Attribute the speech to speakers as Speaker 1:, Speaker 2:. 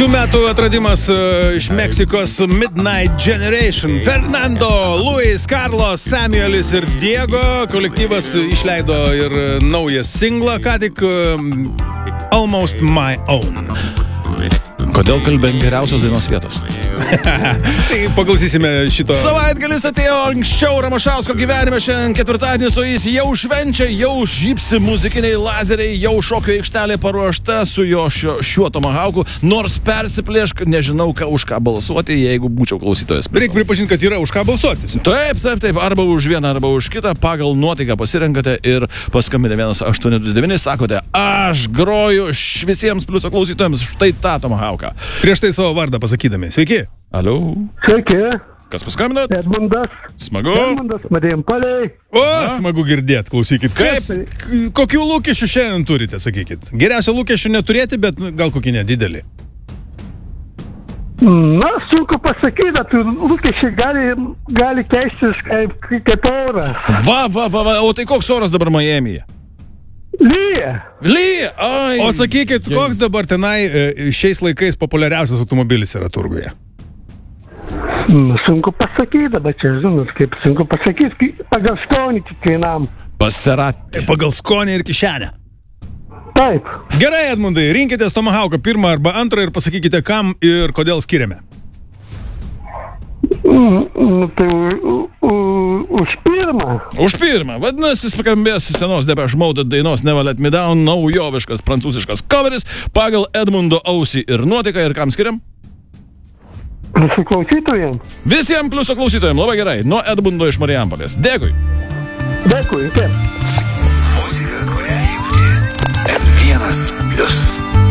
Speaker 1: Šių metų atradimas iš Meksikos Midnight Generation. Fernando, Luis, Carlos, Samuelis ir Diego. Kolektyvas išleido ir naują singlą, ką tik Almost My Own.
Speaker 2: Kodėl kalbėm geriausios dainos vietos?
Speaker 1: Tai paklausysime šito.
Speaker 2: Savaitgalis atėjo anksčiau Ramašausko gyvenime. Šiandien ketvirtadienis, o jis jau švenčia, jau žypsi muzikiniai lazeriai, jau šokio aikštelė paruošta su jo šiuo tomahauku. Nors persiplėšk, nežinau, už ką balsuoti, jeigu būčiau klausytojas.
Speaker 1: Reikia pripažinti, kad yra už ką balsuoti.
Speaker 2: Taip. Arba už vieną, arba už kitą. Pagal nuotaiką pasirenkate ir paskambinę 1829 sakote, aš groju visiems pliuso klausytojams štai tą tomahauką.
Speaker 1: Prieš tai savo vardą pasakydami. Sveiki.
Speaker 2: Alio.
Speaker 3: Sveiki.
Speaker 2: Kas paskambinot?
Speaker 3: Edmundas.
Speaker 2: Smagu.
Speaker 3: Edmundas, Marijampolė.
Speaker 1: O, smagu girdėt, klausykit. Kokių lūkesčių šiandien turite, sakykit? Geriausia lūkesčių neturėti, bet gal kokį nedidelį.
Speaker 3: Na, sunku pasakyti, tai lūkesčiai gali keistis kaip oras.
Speaker 2: Va, o tai koks oras dabar Majamyje?
Speaker 3: Lyja.
Speaker 2: Ai.
Speaker 1: O sakykit, koks dabar tenai šiais laikais populiariausias automobilis yra turguje?
Speaker 3: Sunku pasakyti, bet čia, žinot, kaip sunku pasakyti, pagal skonį kiekvienam.
Speaker 2: Pasirati.
Speaker 1: Pagal skonį ir kišenę.
Speaker 3: Taip.
Speaker 1: Gerai, Edmundai, rinkitės tomahauką pirmą arba antrą ir pasakykite, kam ir kodėl skiriame.
Speaker 3: Tai už pirmą.
Speaker 2: Už pirmą. Vadinasi, skambės senos Depeche Mode dainos Never Let Me Down, naujoviškas prancūziškas coveris pagal Edmundo ausį ir nuotaiką. Ir kam skiriam?
Speaker 3: Pliuso klausytojams.
Speaker 2: Visiems pliuso klausytojams. Labai gerai. Nuo Edmundo iš Marijampolės. Dėkui.
Speaker 3: Dėkui.
Speaker 4: Muzika, kurią jauti. M1+.